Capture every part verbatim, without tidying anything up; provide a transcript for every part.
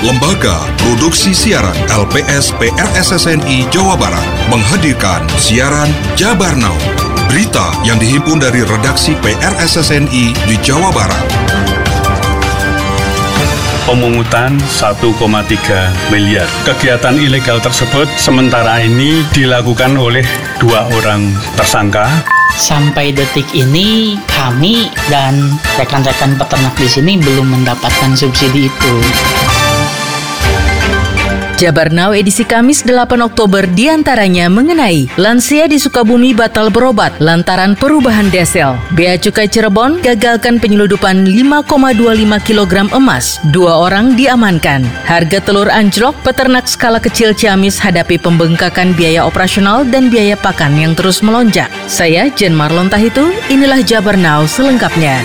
Lembaga Produksi Siaran L P S P R S S N I Jawa Barat menghadirkan siaran Jabar Now. Berita yang dihimpun dari redaksi P R S S N I di Jawa Barat. Pemungutan satu koma tiga miliar. Kegiatan ilegal tersebut sementara ini dilakukan oleh dua orang tersangka. Sampai detik ini kami dan rekan-rekan peternak di sini belum mendapatkan subsidi itu. Jabar Now edisi Kamis delapan Oktober diantaranya mengenai lansia di Sukabumi batal berobat lantaran perubahan desel. Bea Cukai Cirebon gagalkan penyeludupan lima koma dua lima kilogram emas. Dua orang diamankan. Harga telur anjlok, peternak skala kecil Ciamis hadapi pembengkakan biaya operasional dan biaya pakan yang terus melonjak. Saya Jen Marlon Tahitu, inilah Jabar Now selengkapnya.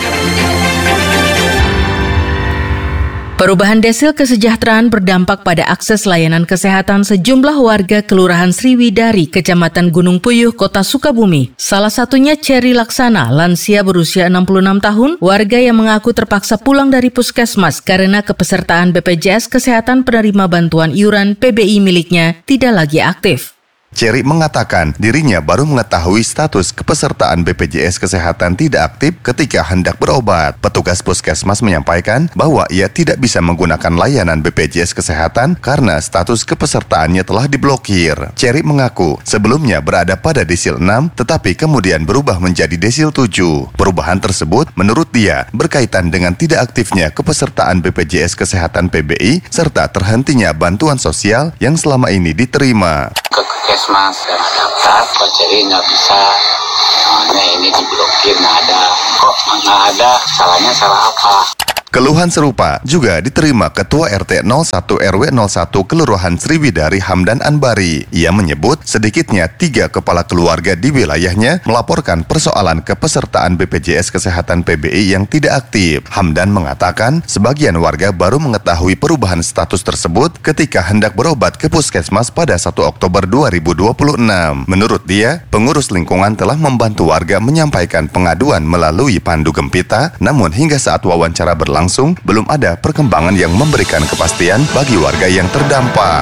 Perubahan desel kesejahteraan berdampak pada akses layanan kesehatan sejumlah warga Kelurahan Sriwidari, Kecamatan Gunung Puyuh, Kota Sukabumi. Salah satunya Cherry Laksana, lansia berusia enam puluh enam tahun, warga yang mengaku terpaksa pulang dari puskesmas karena kepesertaan B P J S Kesehatan penerima bantuan iuran P B I miliknya tidak lagi aktif. Cherry mengatakan dirinya baru mengetahui status kepesertaan B P J S Kesehatan tidak aktif ketika hendak berobat. Petugas puskesmas menyampaikan bahwa ia tidak bisa menggunakan layanan B P J S Kesehatan karena status kepesertaannya telah diblokir. Cherry mengaku sebelumnya berada pada desil enam tetapi kemudian berubah menjadi desil tujuh. Perubahan tersebut menurut dia berkaitan dengan tidak aktifnya kepesertaan B P J S Kesehatan P B I serta terhentinya bantuan sosial yang selama ini diterima. Puskesmas dan daftar, kok jadi nggak bisa, soalnya ini diblokir, nggak ada, kok nggak ada, salahnya salah apa? Keluhan serupa juga diterima Ketua R T nol satu R W nol satu Kelurahan Sriwidari Hamdan Anbari. Ia menyebut sedikitnya tiga kepala keluarga di wilayahnya melaporkan persoalan kepesertaan B P J S Kesehatan P B I yang tidak aktif. Hamdan mengatakan sebagian warga baru mengetahui perubahan status tersebut ketika hendak berobat ke puskesmas pada satu Oktober dua ribu dua puluh enam. Menurut dia, pengurus lingkungan telah membantu warga menyampaikan pengaduan melalui Pandu Gempita, namun hingga saat wawancara berlangsung langsung belum ada perkembangan yang memberikan kepastian bagi warga yang terdampak.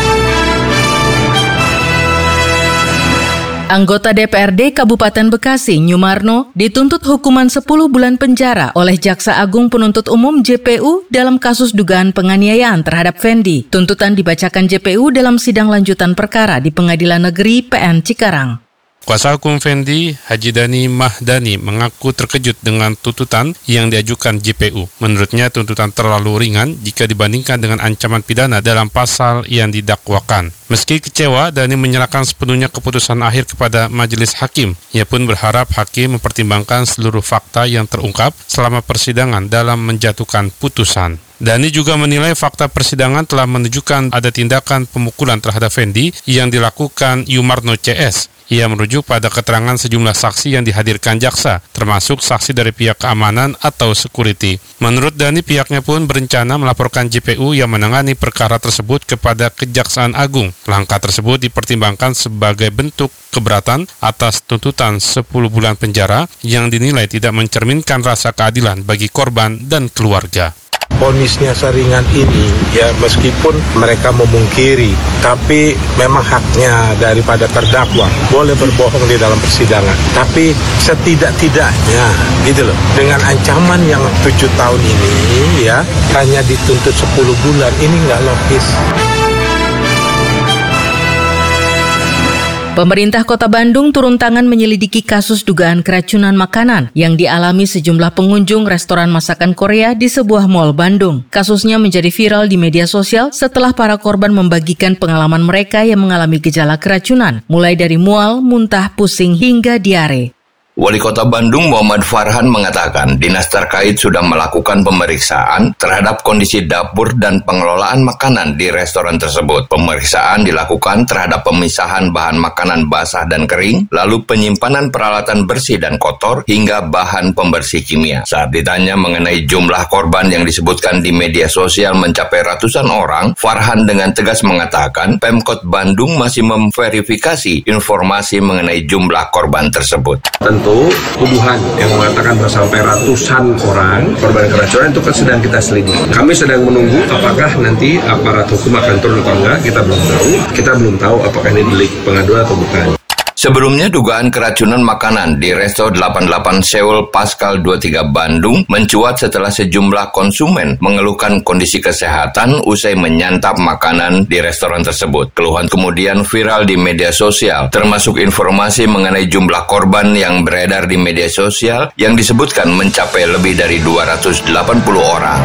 Anggota D P R D Kabupaten Bekasi, Nyumarno, dituntut hukuman sepuluh bulan penjara oleh Jaksa Agung Penuntut Umum J P U dalam kasus dugaan penganiayaan terhadap Fendi. Tuntutan dibacakan J P U dalam sidang lanjutan perkara di Pengadilan Negeri P N Cikarang. Kuasa hukum Fendi, Haji Dani Mahdani, mengaku terkejut dengan tuntutan yang diajukan J P U. Menurutnya tuntutan terlalu ringan jika dibandingkan dengan ancaman pidana dalam pasal yang didakwakan. Meski kecewa, Dani menyerahkan sepenuhnya keputusan akhir kepada majelis hakim. Ia pun berharap hakim mempertimbangkan seluruh fakta yang terungkap selama persidangan dalam menjatuhkan putusan. Dani juga menilai fakta persidangan telah menunjukkan ada tindakan pemukulan terhadap Fendi yang dilakukan Yumarno C S. Ia merujuk pada keterangan sejumlah saksi yang dihadirkan jaksa, termasuk saksi dari pihak keamanan atau security. Menurut Dani, pihaknya pun berencana melaporkan J P U yang menangani perkara tersebut kepada Kejaksaan Agung. Langkah tersebut dipertimbangkan sebagai bentuk keberatan atas tuntutan sepuluh bulan penjara yang dinilai tidak mencerminkan rasa keadilan bagi korban dan keluarga. Vonisnya seringan ini, ya meskipun mereka memungkiri, tapi memang haknya daripada terdakwa boleh berbohong di dalam persidangan. Tapi setidak-tidaknya, gitu loh, dengan ancaman yang tujuh tahun ini, ya hanya dituntut sepuluh bulan, ini nggak logis. Pemerintah Kota Bandung turun tangan menyelidiki kasus dugaan keracunan makanan yang dialami sejumlah pengunjung restoran masakan Korea di sebuah mal Bandung. Kasusnya menjadi viral di media sosial setelah para korban membagikan pengalaman mereka yang mengalami gejala keracunan, mulai dari mual, muntah, pusing, hingga diare. Wali Kota Bandung Muhammad Farhan mengatakan dinas terkait sudah melakukan pemeriksaan terhadap kondisi dapur dan pengelolaan makanan di restoran tersebut. Pemeriksaan dilakukan terhadap pemisahan bahan makanan basah dan kering, lalu penyimpanan peralatan bersih dan kotor, hingga bahan pembersih kimia. Saat ditanya mengenai jumlah korban yang disebutkan di media sosial mencapai ratusan orang, Farhan dengan tegas mengatakan Pemkot Bandung masih memverifikasi informasi mengenai jumlah korban tersebut. Tentu Untuk tuduhan yang mengatakan bahwa sampai ratusan orang korban keracunan itu kan sedang kita selidiki. Kami sedang menunggu apakah nanti aparat hukum akan turun atau enggak, kita belum tahu. Kita belum tahu apakah ini delik pengaduan atau bukan. Sebelumnya, dugaan keracunan makanan di Resto delapan puluh delapan Seoul Pascal dua puluh tiga Bandung mencuat setelah sejumlah konsumen mengeluhkan kondisi kesehatan usai menyantap makanan di restoran tersebut. Keluhan kemudian viral di media sosial, termasuk informasi mengenai jumlah korban yang beredar di media sosial yang disebutkan mencapai lebih dari dua ratus delapan puluh orang.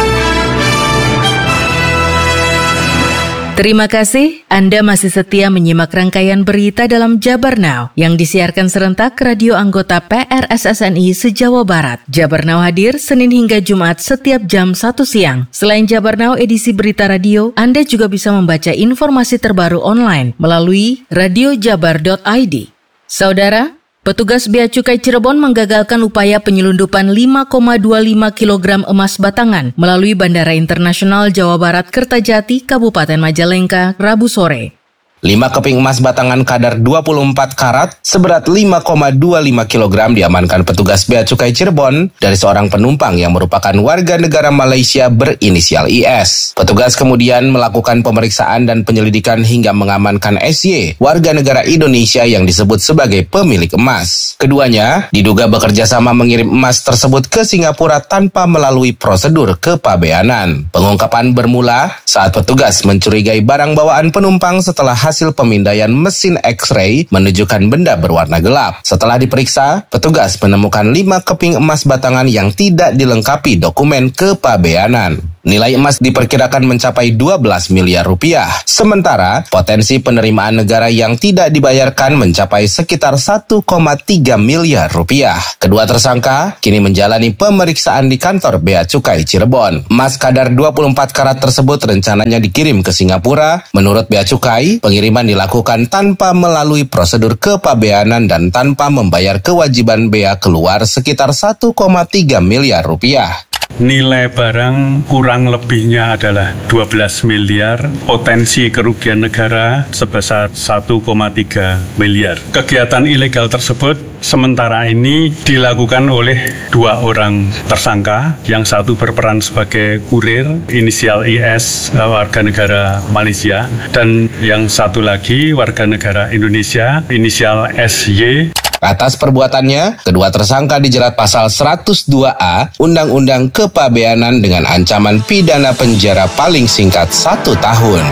Terima kasih Anda masih setia menyimak rangkaian berita dalam Jabar Now yang disiarkan serentak radio anggota P R S S N I se-Jawa Barat. Jabar Now hadir Senin hingga Jumat setiap jam satu siang. Selain Jabar Now edisi berita radio, Anda juga bisa membaca informasi terbaru online melalui radio jabar dot i d. Saudara, petugas Bea Cukai Cirebon menggagalkan upaya penyelundupan lima koma dua lima kilogram emas batangan melalui Bandara Internasional Jawa Barat Kertajati, Kabupaten Majalengka, Rabu sore. lima keping emas batangan kadar dua puluh empat karat seberat lima koma dua lima kilogram diamankan petugas Bea Cukai Cirebon dari seorang penumpang yang merupakan warga negara Malaysia berinisial I S. Petugas kemudian melakukan pemeriksaan dan penyelidikan hingga mengamankan S Y, warga negara Indonesia yang disebut sebagai pemilik emas. Keduanya diduga bekerja sama mengirim emas tersebut ke Singapura tanpa melalui prosedur kepabeanan. Pengungkapan bermula saat petugas mencurigai barang bawaan penumpang setelah hasil pemindaian mesin X-ray menunjukkan benda berwarna gelap. Setelah diperiksa, petugas menemukan lima keping emas batangan yang tidak dilengkapi dokumen kepabeanan. Nilai emas diperkirakan mencapai dua belas miliar rupiah. Sementara, potensi penerimaan negara yang tidak dibayarkan mencapai sekitar satu koma tiga miliar rupiah. Kedua tersangka kini menjalani pemeriksaan di kantor Bea Cukai Cirebon. Emas kadar dua puluh empat karat tersebut rencananya dikirim ke Singapura. Menurut Bea Cukai, pengiriman dilakukan tanpa melalui prosedur kepabeanan dan tanpa membayar kewajiban bea keluar sekitar satu koma tiga miliar rupiah. Nilai barang kurang lebihnya adalah dua belas miliar, potensi kerugian negara sebesar satu koma tiga miliar. Kegiatan ilegal tersebut sementara ini dilakukan oleh dua orang tersangka, yang satu berperan sebagai kurir, inisial I S, warga negara Malaysia, dan yang satu lagi warga negara Indonesia, inisial S Y. Atas perbuatannya, kedua tersangka dijerat pasal seratus dua A Undang-Undang Kepabeanan dengan ancaman pidana penjara paling singkat satu tahun.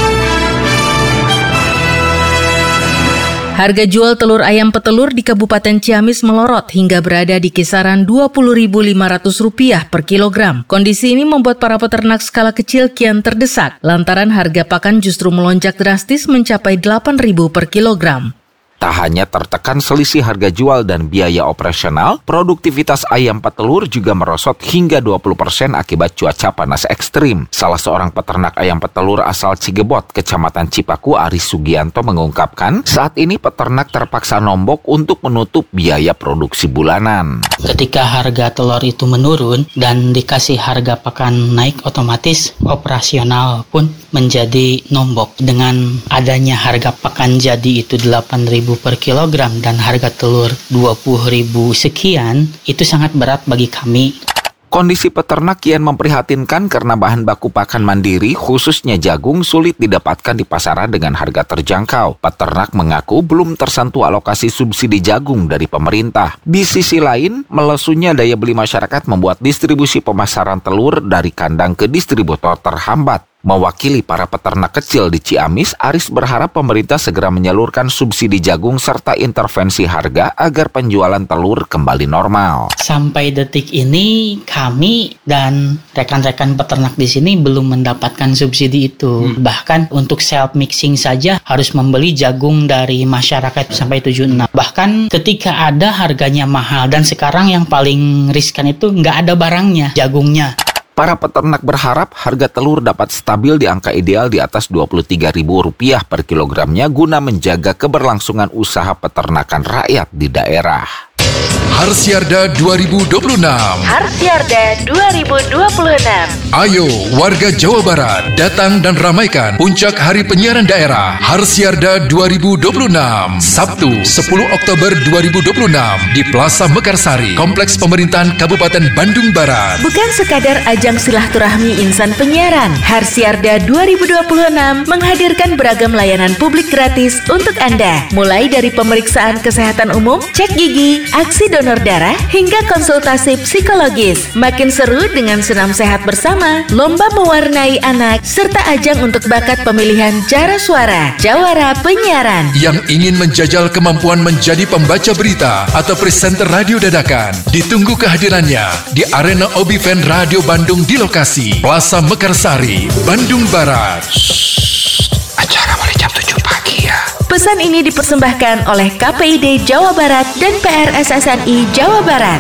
Harga jual telur ayam petelur di Kabupaten Ciamis melorot hingga berada di kisaran dua puluh ribu lima ratus rupiah per kilogram. Kondisi ini membuat para peternak skala kecil kian terdesak lantaran harga pakan justru melonjak drastis mencapai delapan ribu per kilogram. Tak hanya tertekan selisih harga jual dan biaya operasional, produktivitas ayam petelur juga merosot hingga dua puluh persen akibat cuaca panas ekstrim. Salah seorang peternak ayam petelur asal Cigebot, Kecamatan Cipaku, Aris Sugianto mengungkapkan, saat ini peternak terpaksa nombok untuk menutup biaya produksi bulanan. Ketika harga telur itu menurun dan dikasih harga pakan naik, otomatis operasional pun menjadi nombok. Dengan adanya harga pakan jadi itu delapan ribu per kilogram dan harga telur dua puluh ribu sekian, itu sangat berat bagi kami. Kondisi peternak kian memprihatinkan karena bahan baku pakan mandiri, khususnya jagung, sulit didapatkan di pasaran dengan harga terjangkau. Peternak mengaku belum tersentuh alokasi subsidi jagung dari pemerintah. Di sisi lain, melesunya daya beli masyarakat membuat distribusi pemasaran telur dari kandang ke distributor terhambat. Mewakili para peternak kecil di Ciamis, Aris berharap pemerintah segera menyalurkan subsidi jagung serta intervensi harga agar penjualan telur kembali normal. Sampai detik ini kami dan rekan-rekan peternak di sini belum mendapatkan subsidi itu. Hmm. Bahkan untuk self mixing saja harus membeli jagung dari masyarakat sampai tujuh puluh enam. Bahkan ketika ada harganya mahal, dan sekarang yang paling riskan itu nggak ada barangnya, jagungnya. Para peternak berharap harga telur dapat stabil di angka ideal di atas dua puluh tiga ribu rupiah per kilogramnya guna menjaga keberlangsungan usaha peternakan rakyat di daerah. Harsiarda dua ribu dua puluh enam. Harsiarda dua ribu dua puluh enam. Ayo warga Jawa Barat, datang dan ramaikan puncak Hari Penyiaran Daerah Harsiarda dua ribu dua puluh enam, Sabtu sepuluh Oktober dua ribu dua puluh enam di Plaza Mekarsari, Kompleks Pemerintahan Kabupaten Bandung Barat. Bukan sekadar ajang silaturahmi insan penyiaran, Harsiarda dua ribu dua puluh enam menghadirkan beragam layanan publik gratis untuk Anda, mulai dari pemeriksaan kesehatan umum, cek gigi, aksi donor darah, hingga konsultasi psikologis. Makin seru dengan senam sehat bersama, lomba mewarnai anak, serta ajang untuk bakat pemilihan cara suara, Jawara Penyiaran. Yang ingin menjajal kemampuan menjadi pembaca berita atau presenter radio dadakan, ditunggu kehadirannya di Arena Obiven Radio Bandung di lokasi Plaza Mekarsari, Bandung Barat. Acara mulai jam tujuh pagi ya. Pesan ini dipersembahkan oleh K P I D Jawa Barat dan P R S S N I Jawa Barat.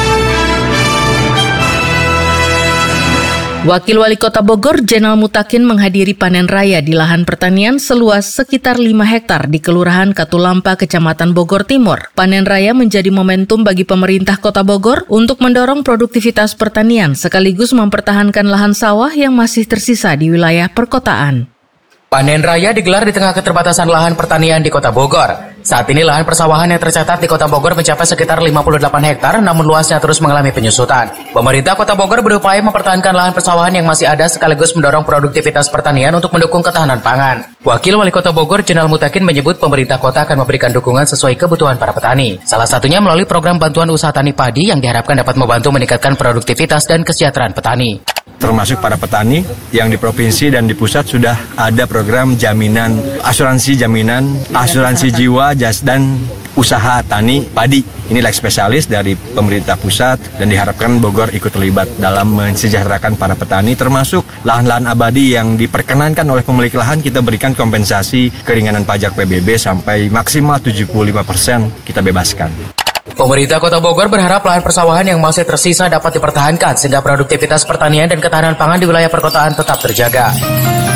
Wakil Wali Kota Bogor, Jenal Mutakin menghadiri panen raya di lahan pertanian seluas sekitar lima hektar di Kelurahan Katulampa, Kecamatan Bogor Timur. Panen raya menjadi momentum bagi pemerintah Kota Bogor untuk mendorong produktivitas pertanian sekaligus mempertahankan lahan sawah yang masih tersisa di wilayah perkotaan. Panen raya digelar di tengah keterbatasan lahan pertanian di Kota Bogor. Saat ini lahan persawahan yang tercatat di Kota Bogor mencapai sekitar lima puluh delapan hektar, namun luasnya terus mengalami penyusutan. Pemerintah Kota Bogor berupaya mempertahankan lahan persawahan yang masih ada sekaligus mendorong produktivitas pertanian untuk mendukung ketahanan pangan. Wakil Wali Kota Bogor, Jenal Mutakin menyebut pemerintah kota akan memberikan dukungan sesuai kebutuhan para petani. Salah satunya melalui program bantuan usaha tani padi yang diharapkan dapat membantu meningkatkan produktivitas dan kesejahteraan petani. Termasuk para petani yang di provinsi dan di pusat sudah ada program jaminan, asuransi jaminan, asuransi jiwa, jas dan usaha tani padi. Ini leg spesialis dari pemerintah pusat dan diharapkan Bogor ikut terlibat dalam mensejahterakan para petani, termasuk lahan-lahan abadi yang diperkenankan oleh pemilik lahan kita berikan kompensasi keringanan pajak P B B sampai maksimal tujuh puluh lima persen kita bebaskan. Pemerintah Kota Bogor berharap lahan persawahan yang masih tersisa dapat dipertahankan sehingga produktivitas pertanian dan ketahanan pangan di wilayah perkotaan tetap terjaga.